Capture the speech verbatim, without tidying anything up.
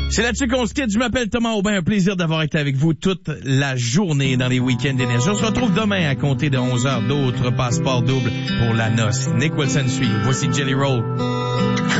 C'est là-dessus qu'on se quitte. Je m'appelle Thomas Aubin. Un plaisir d'avoir été avec vous toute la journée dans les week-ends d'énergie. On se retrouve demain à compter de onze heures. D'autres passeports doubles pour la noce. Nick Wilson suit. Voici Jelly Roll.